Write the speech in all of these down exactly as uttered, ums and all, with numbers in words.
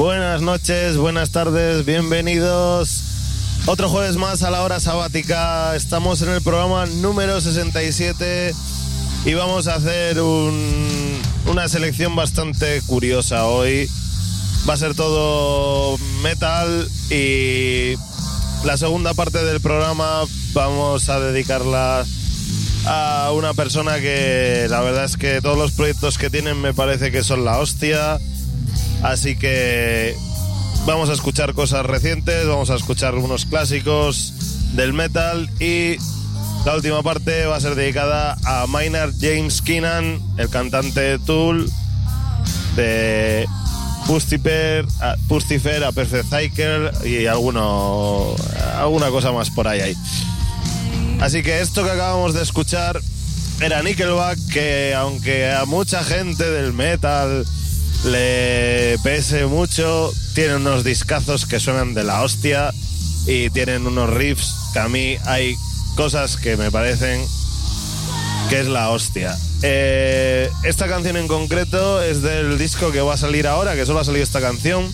Buenas noches, buenas tardes, bienvenidos. Otro jueves más a la hora sabática. Estamos en el programa número sesenta y siete y vamos a hacer un, una selección bastante curiosa hoy. Va a ser todo metal y la segunda parte del programa vamos a dedicarla a una persona que la verdad es que todos los proyectos que tienen me parece que son la hostia. Así que vamos a escuchar cosas recientes, vamos a escuchar unos clásicos del metal y la última parte va a ser dedicada a Maynard James Keenan, el cantante de Tool, de Pustifer, a, Pustifer, a Perfect Cycle y alguno, alguna cosa más por ahí, ahí. Así que esto que acabamos de escuchar era Nickelback, que aunque a mucha gente del metal le pese mucho, tienen unos discazos que suenan de la hostia y tienen unos riffs que a mí hay cosas que me parecen que es la hostia. Eh, esta canción en concreto es del disco que va a salir ahora, que solo ha salido esta canción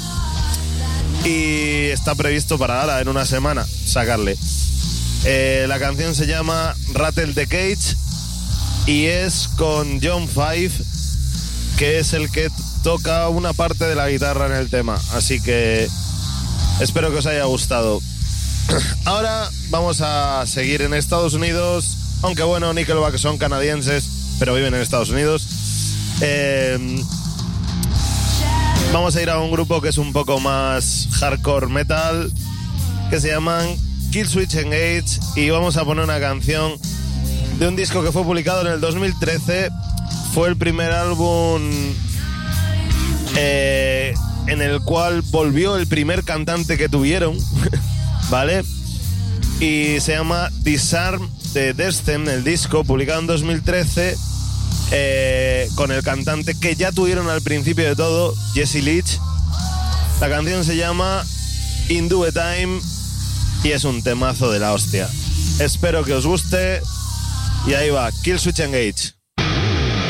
y está previsto para ahora, en una semana, sacarle. Eh, la canción se llama Rattle the Cage y es con John Five, que es el que toca una parte de la guitarra en el tema. Así que espero que os haya gustado. Ahora vamos a seguir en Estados Unidos, aunque bueno, Nickelback son canadienses, pero viven en Estados Unidos. Eh, vamos a ir a un grupo que es un poco más hardcore metal, que se llaman Killswitch Engage, y vamos a poner una canción de un disco que fue publicado en el dos mil trece. Fue el primer álbum eh, en el cual volvió el primer cantante que tuvieron, ¿vale? Y se llama Disarm de Descent, el disco, publicado en dos mil trece, eh, con el cantante que ya tuvieron al principio de todo, Jesse Leach. La canción se llama In Due Time y es un temazo de la hostia. Espero que os guste y ahí va, Killswitch Engage.